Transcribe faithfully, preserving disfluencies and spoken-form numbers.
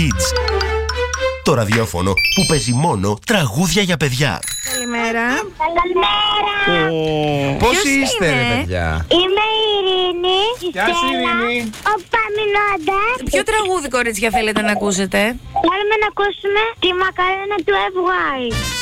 Kids. Το ραδιόφωνο που παίζει μόνο τραγούδια για παιδιά. Καλημέρα. Καλημέρα. Πώς είστε, ρε παιδιά? Είμαι η Ειρήνη. Γεια σου, Ειρήνη. Ο Παμινώντας. Ποιο τραγούδι, κορίτσια, θέλετε να ακούσετε? Θέλουμε να ακούσουμε τη μακαρένα του εφ γουάι.